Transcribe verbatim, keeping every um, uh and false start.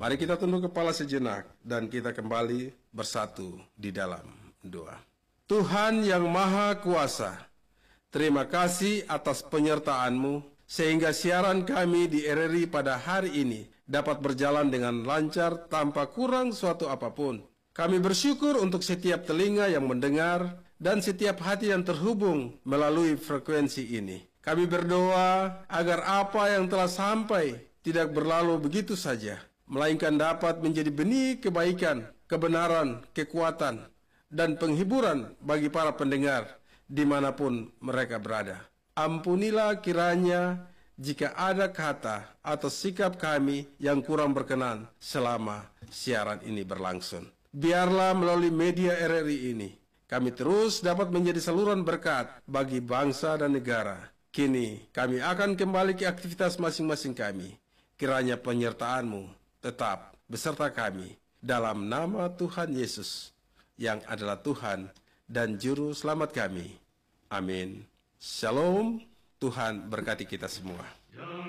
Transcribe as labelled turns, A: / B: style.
A: Mari kita tunduk kepala sejenak dan kita kembali bersatu di dalam doa. Tuhan yang Maha Kuasa, terima kasih atas penyertaan-Mu sehingga siaran kami di R R I pada hari ini dapat berjalan dengan lancar tanpa kurang suatu apapun. Kami bersyukur untuk setiap telinga yang mendengar dan setiap hati yang terhubung melalui frekuensi ini. Kami berdoa agar apa yang telah sampai tidak berlalu begitu saja, melainkan dapat menjadi benih kebaikan, kebenaran, kekuatan, dan penghiburan bagi para pendengar dimanapun mereka berada. Ampunilah kiranya jika ada kata atau sikap kami yang kurang berkenan selama siaran ini berlangsung. Biarlah melalui media R R I ini, kami terus dapat menjadi saluran berkat bagi bangsa dan negara. Kini kami akan kembali ke aktivitas masing-masing kami. Kiranya penyertaan-Mu tetap beserta kami. Dalam nama Tuhan Yesus, yang adalah Tuhan dan Juru Selamat kami. Amin. Shalom. Tuhan berkati kita semua.